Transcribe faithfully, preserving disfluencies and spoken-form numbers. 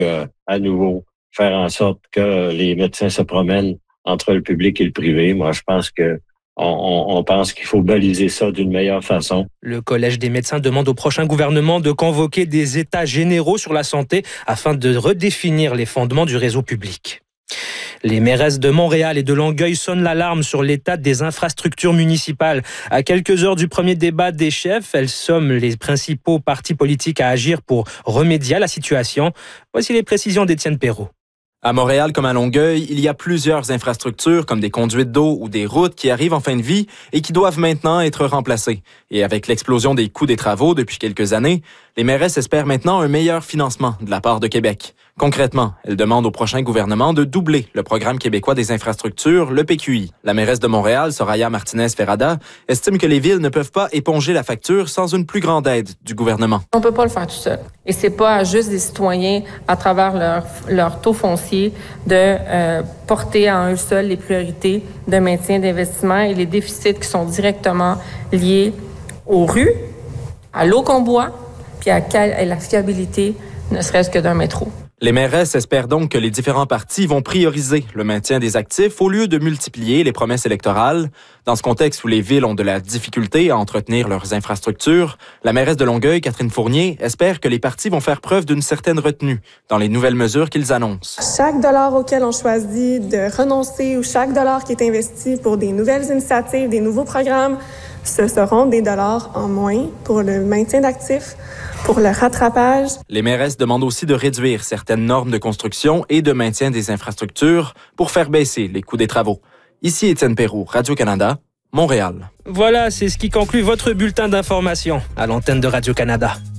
euh, à nouveau faire en sorte que les médecins se promènent entre le public et le privé. Moi, je pense que on, on, on pense qu'il faut baliser ça d'une meilleure façon. Le Collège des médecins demande au prochain gouvernement de convoquer des états généraux sur la santé afin de redéfinir les fondements du réseau public. Les mairesses de Montréal et de Longueuil sonnent l'alarme sur l'état des infrastructures municipales. À quelques heures du premier débat des chefs, elles somment les principaux partis politiques à agir pour remédier à la situation. Voici les précisions d'Étienne Perrault. À Montréal comme à Longueuil, il y a plusieurs infrastructures comme des conduites d'eau ou des routes qui arrivent en fin de vie et qui doivent maintenant être remplacées. Et avec l'explosion des coûts des travaux depuis quelques années, les mairesses espèrent maintenant un meilleur financement de la part de Québec. Concrètement, elles demandent au prochain gouvernement de doubler le Programme québécois des infrastructures, le P Q I. La mairesse de Montréal, Soraya Martinez-Ferrada, estime que les villes ne peuvent pas éponger la facture sans une plus grande aide du gouvernement. On peut pas le faire tout seul. Et c'est pas à juste des citoyens, à travers leur, leur taux foncier, de euh, porter à eux seuls les priorités de maintien d'investissement et les déficits qui sont directement liés aux rues, à l'eau qu'on boit, puis à, à la fiabilité, ne serait-ce que d'un métro. Les mairesses espèrent donc que les différents partis vont prioriser le maintien des actifs au lieu de multiplier les promesses électorales. Dans ce contexte où les villes ont de la difficulté à entretenir leurs infrastructures, la mairesse de Longueuil, Catherine Fournier, espère que les partis vont faire preuve d'une certaine retenue dans les nouvelles mesures qu'ils annoncent. Chaque dollar auquel on choisit de renoncer ou chaque dollar qui est investi pour des nouvelles initiatives, des nouveaux programmes, ce seront des dollars en moins pour le maintien d'actifs, pour le rattrapage. Les mairesses demandent aussi de réduire certaines normes de construction et de maintien des infrastructures pour faire baisser les coûts des travaux. Ici Étienne Perrault, Radio-Canada, Montréal. Voilà, c'est ce qui conclut votre bulletin d'information à l'antenne de Radio-Canada.